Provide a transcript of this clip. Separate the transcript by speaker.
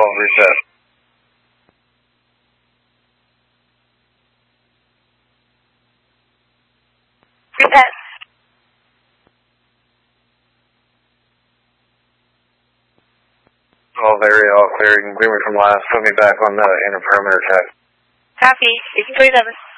Speaker 1: reset.
Speaker 2: Reset.
Speaker 1: All very all clear. You can clear me from last. Put me back on the inner perimeter check.
Speaker 2: Copy. 637.